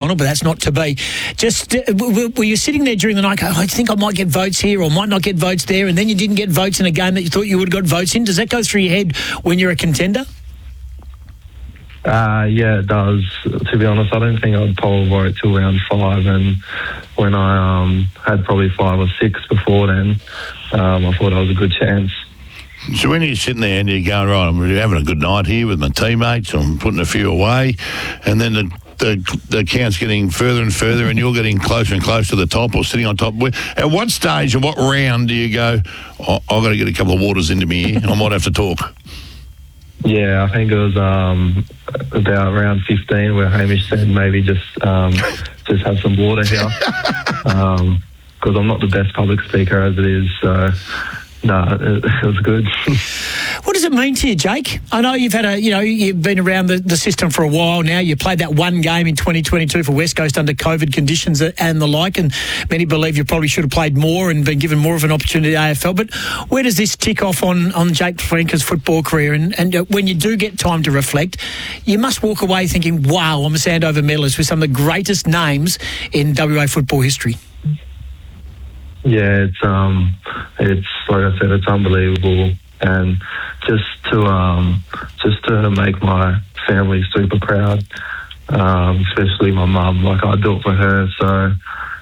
final, but that's not to be. Just were you sitting there during the night going, I think I might get votes here or might not get votes there, and then you didn't get votes in a game that you thought you would have got votes in? Does that go through your head when you're a contender? Yeah, it does. To be honest, I don't think I'd poll vote till round 5, and when I had probably 5 or 6 before then, I thought I was a good chance. So when you're sitting there and you're going, right, I'm having a good night here with my teammates, I'm putting a few away, and then the count's getting further and further and you're getting closer and closer to the top or sitting on top. At what stage and what round do you go, I've got to get a couple of waters into me here, I might have to talk? Yeah, I think it was about round 15 where Hamish said maybe just have some water here, because I'm not the best public speaker as it is, so no, it was good. What does it mean to you, Jake? I know you've had you've been around the system for a while now. You played that one game in 2022 for West Coast under COVID conditions and the like, and many believe you probably should have played more and been given more of an opportunity at AFL. But where does this tick off on Jake Franca's football career? And when you do get time to reflect, you must walk away thinking, wow, I'm a Sandover medalist with some of the greatest names in WA football history. Yeah, it's like I said, it's unbelievable, and just to make my family super proud, especially my mum. Like, I do it for her, so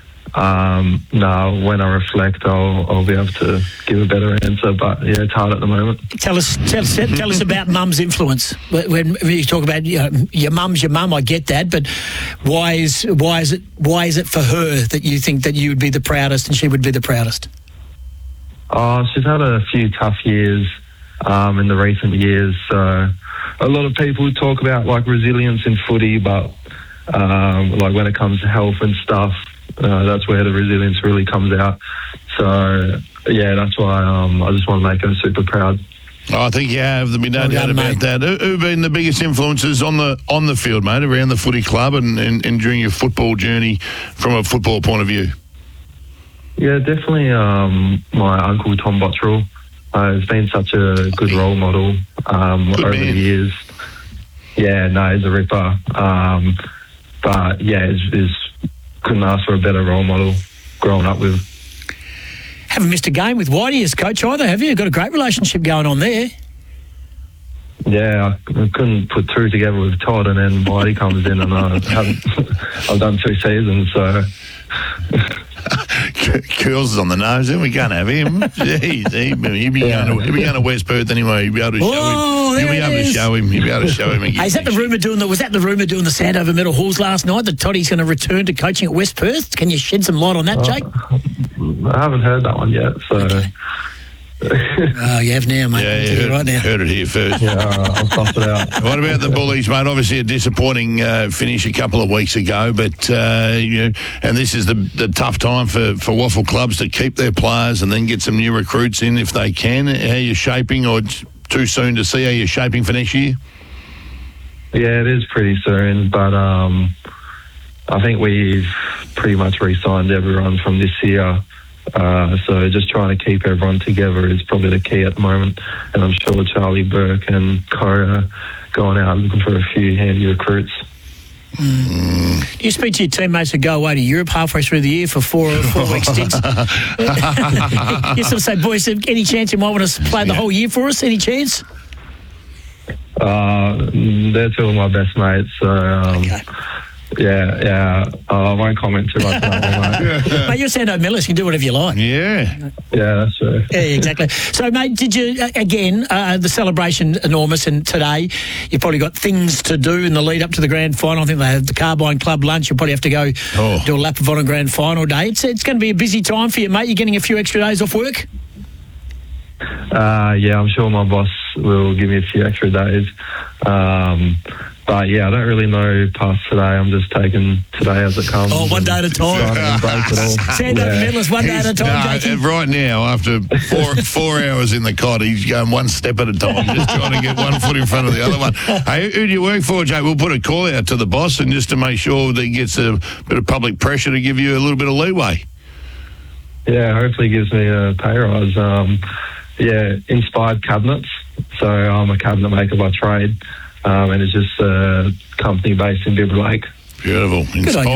when I reflect, I'll be able to give a better answer. But yeah, it's hard at the moment. Tell us about mum's influence. When you talk about your mum's your mum, I get that, but why is it for her that you think that you would be the proudest and she would be the proudest? She's had a few tough years in the recent years. So a lot of people talk about like resilience in footy, but like when it comes to health and stuff, that's where the resilience really comes out. So yeah, that's why I just want to make her super proud. I think you have. There'll be no doubt about that. Who've been the biggest influences on the field, mate, around the footy club and during your football journey from a football point of view? Yeah, definitely my uncle Tom Bottrell. He's been such a good role model over the years. Yeah, no, he's a ripper. But yeah, he's couldn't ask for a better role model growing up with. Haven't missed a game with Whitey as coach either, have you? You've got a great relationship going on there. Yeah, I couldn't put 2 together with Todd, and then Whitey comes in, and I've done 2 seasons, so. Curls is on the nose, then we can't have him. Jeez, he'll be going to West Perth anyway. You'll be able to show him. You'll be able to show him. You'll be able to show him again. Hey, was that the rumour doing the Sandover Metal Halls last night that Toddy's going to return to coaching at West Perth? Can you shed some light on that, Jake? I haven't heard that one yet, so. Okay. Oh, you have now, mate. Yeah, right now. Heard it here first. Yeah, I'll stop it out. What about the Bullies, mate? Obviously a disappointing finish a couple of weeks ago, but and this is the tough time for WAFL clubs to keep their players and then get some new recruits in if they can. How are you shaping, or too soon to see how you're shaping for next year? Yeah, it is pretty soon, but I think we've pretty much re-signed everyone from this year. So just trying to keep everyone together is probably the key at the moment. And I'm sure Charlie Burke and Cora going out looking for a few handy recruits. Do you speak to your teammates who go away to Europe halfway through the year for 4-week stints? You sort of say, boys, any chance you might want to play the whole year for us? Any chance? They're 2 of my best mates, so okay. Yeah. I won't comment too much on that one, mate, you're Sandover medalist. You can do whatever you like. Yeah, that's true. Yeah, exactly. So, mate, did you, again, the celebration enormous, and today you've probably got things to do in the lead up to the grand final. I think they have the Carbine Club lunch. You'll probably have to go do a lap of on a grand final day. It's going to be a busy time for you, mate. You're getting a few extra days off work? Yeah, I'm sure my boss will give me a few extra days. But yeah, I don't really know past today. I'm just taking today as it comes. Oh, one day at a time. Sandover medalist, one day at a time, Jakey. Right now, after 4 hours in the cot, he's going one step at a time, just trying to get one foot in front of the other one. Hey, who do you work for, Jake? We'll put a call out to the boss, and just to make sure that he gets a bit of public pressure to give you a little bit of leeway. Yeah, hopefully gives me a pay rise. Inspired Cabinets. So I'm a cabinet maker by trade. And it's just a company based in Bibra Lake. Beautiful.